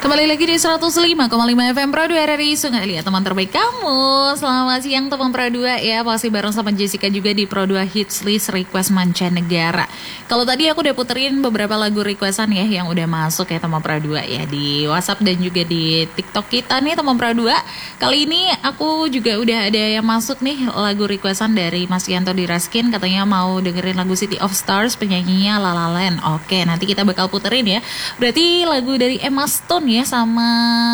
Kembali lagi di 105,5 FM Pro 2 RRI Sungai Liat, teman terbaik kamu. Selamat siang teman Pro 2 ya. Masih bareng sama Jessica juga di Pro 2 Hits List Request Mancanegara. Kalau tadi aku udah puterin beberapa lagu requestan ya yang udah masuk ya teman Pro 2 ya di WhatsApp dan juga di TikTok kita nih teman Pro 2. Kali ini aku juga udah ada yang masuk nih lagu requestan dari Mas Yanto Diraskin. Katanya mau dengerin lagu City of Stars, penyanyinya La La Land. Oke, nanti kita bakal puterin ya. Berarti lagu dari Emma Stone ya sama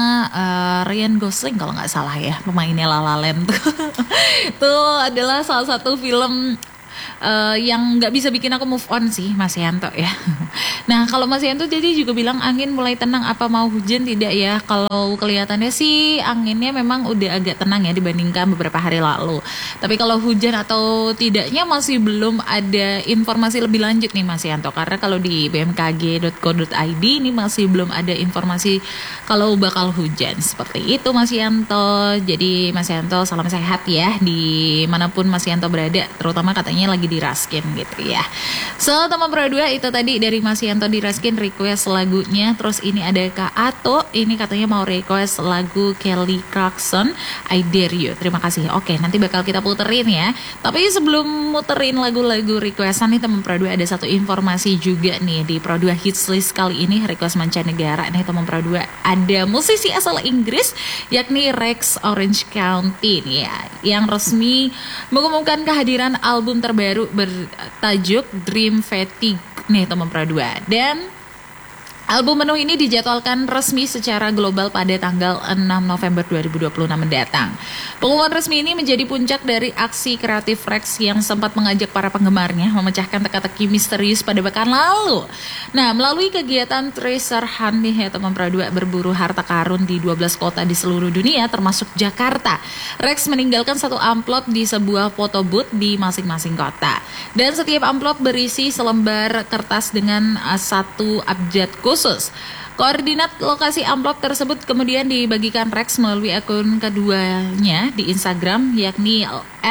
Ryan Gosling kalau nggak salah ya, pemainnya La La Land tuh. Itu adalah salah satu film yang nggak bisa bikin aku move on sih, Mas Yanto ya. Nah kalau Mas Yanto jadi juga bilang angin mulai tenang, apa mau hujan tidak ya? Kalau kelihatannya sih anginnya memang udah agak tenang ya dibandingkan beberapa hari lalu. Tapi kalau hujan atau tidaknya masih belum ada informasi lebih lanjut nih Mas Yanto. Karena kalau di bmkg.co.id ini masih belum ada informasi kalau bakal hujan. Seperti itu Mas Yanto. Jadi Mas Yanto salam sehat ya dimanapun Mas Yanto berada. Terutama katanya lagi di Raskin gitu ya. So teman Pro 2 itu tadi dari Mas Yanto di Raskin request lagunya. Terus ini ada Kak Ato, ini katanya mau request lagu Kelly Clarkson I Dare You. Terima kasih. Oke, nanti bakal kita puterin ya. Tapi sebelum muterin lagu-lagu requestan nih teman Pro 2 ada satu informasi juga nih di Pro 2 Hits List kali ini request mancanegara nih teman Pro 2. Ada musisi asal Inggris yakni Rex Orange County nih ya, yang resmi mengumumkan kehadiran album terbaru bertajuk Dream Fatigue nih teman Pro 2. Dan album penuh ini dijadwalkan resmi secara global pada tanggal 6 November 2026 mendatang. Pengumuman resmi ini menjadi puncak dari aksi kreatif Rex yang sempat mengajak para penggemarnya memecahkan teka-teki misterius pada pekan lalu. Nah, melalui kegiatan Treasure Hunt nih ya teman Pro 2 berburu harta karun di 12 kota di seluruh dunia termasuk Jakarta. Rex meninggalkan satu amplop di sebuah foto booth di masing-masing kota. Dan setiap amplop berisi selembar kertas dengan satu abjad khusus. Koordinat lokasi amplop tersebut kemudian dibagikan Rex melalui akun keduanya di Instagram yakni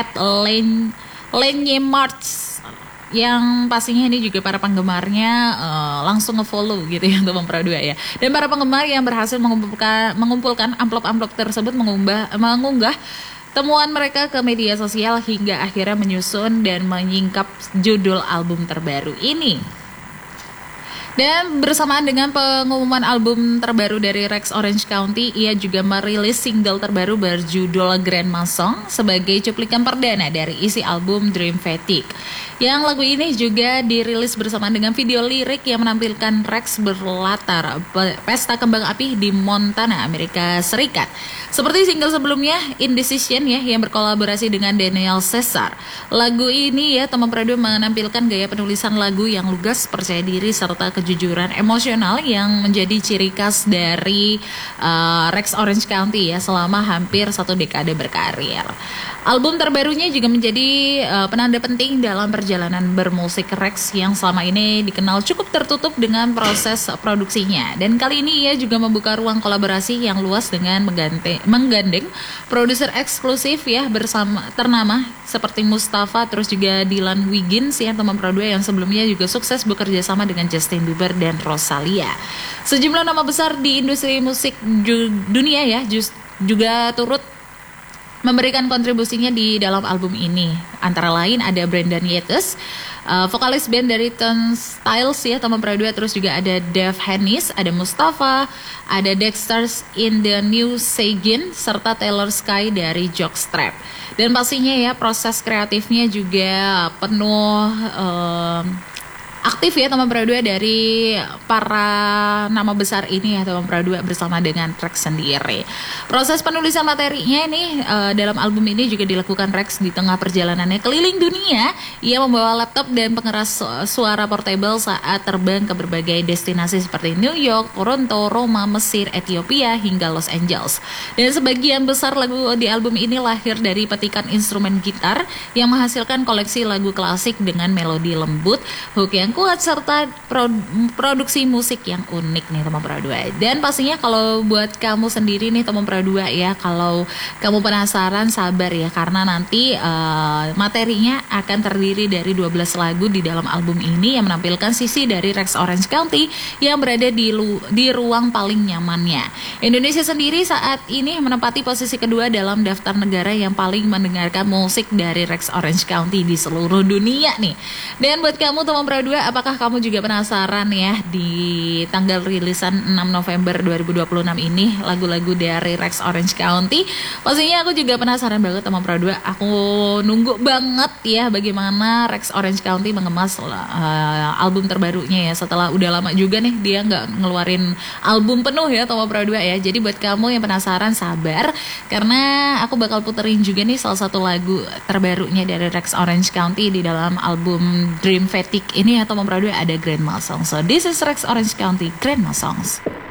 @lenyemarts, yang pastinya ini juga para penggemarnya langsung nge-follow gitu ya teman Pro 2 ya. Dan para penggemar yang berhasil mengumpulkan amplop-amplop tersebut mengunggah temuan mereka ke media sosial hingga akhirnya menyusun dan menyingkap judul album terbaru ini. Dan bersamaan dengan pengumuman album terbaru dari Rex Orange County, ia juga merilis single terbaru berjudul Grandma Song sebagai cuplikan perdana dari isi album Dream Fatigue. Yang lagu ini juga dirilis bersamaan dengan video lirik yang menampilkan Rex berlatar pesta kembang api di Montana, Amerika Serikat. Seperti single sebelumnya, Indecision ya, yang berkolaborasi dengan Daniel Caesar. Lagu ini ya, teman Pro 2 menampilkan gaya penulisan lagu yang lugas, percaya diri, serta kejujuran emosional yang menjadi ciri khas dari Rex Orange County ya selama hampir satu dekade berkarir. Album terbarunya juga menjadi penanda penting dalam perjalanan bermusik Rex yang selama ini dikenal cukup tertutup dengan proses produksinya. Dan kali ini ia juga membuka ruang kolaborasi yang luas dengan menggandeng produser eksklusif ya bersama ternama seperti Mustafa, terus juga Dylan Wiggins ya teman Pro 2 yang sebelumnya juga sukses bekerja sama dengan Justin Bieber dan Rosalia. Sejumlah nama besar di industri musik dunia ya juga turut memberikan kontribusinya di dalam album ini. Antara lain ada Brendan Yates, vokalis band dari Turnstiles ya teman Pro 2, terus juga ada Dave Hennis, ada Mustafa, ada Dexter's in the New Sagin, serta Taylor Sky dari Jockstrap. Dan pastinya ya proses kreatifnya juga penuh aktif ya teman Pro 2 dari para nama besar ini ya teman Pro 2 bersama dengan Rex sendiri. Proses penulisan materinya ini dalam album ini juga dilakukan Rex di tengah perjalanannya keliling dunia. Ia membawa laptop dan pengeras suara portable saat terbang ke berbagai destinasi seperti New York, Toronto, Roma, Mesir, Ethiopia hingga Los Angeles. Dan sebagian besar lagu di album ini lahir dari petikan instrumen gitar yang menghasilkan koleksi lagu klasik dengan melodi lembut, hook yang yang kuat serta produksi musik yang unik nih teman Pro 2. Dan pastinya kalau buat kamu sendiri nih teman Pro 2 ya, kalau kamu penasaran sabar ya, karena nanti materinya akan terdiri dari 12 lagu di dalam album ini yang menampilkan sisi dari Rex Orange County yang berada di ruang paling nyamannya. Indonesia sendiri saat ini menempati posisi kedua dalam daftar negara yang paling mendengarkan musik dari Rex Orange County di seluruh dunia nih. Dan buat kamu teman Pro 2, apakah kamu juga penasaran ya di tanggal rilisan 6 November 2026 ini lagu-lagu dari Rex Orange County? Pastinya aku juga penasaran banget teman Pro 2. Aku nunggu banget ya bagaimana Rex Orange County mengemas album terbarunya ya, setelah udah lama juga nih dia nggak ngeluarin album penuh ya teman Pro 2 ya. Jadi buat kamu yang penasaran sabar, karena aku bakal puterin juga nih salah satu lagu terbarunya dari Rex Orange County di dalam album Dream Fatigue ini atau Pro 2 ada Grandma Songs. So this is Rex Orange County Grandma Songs.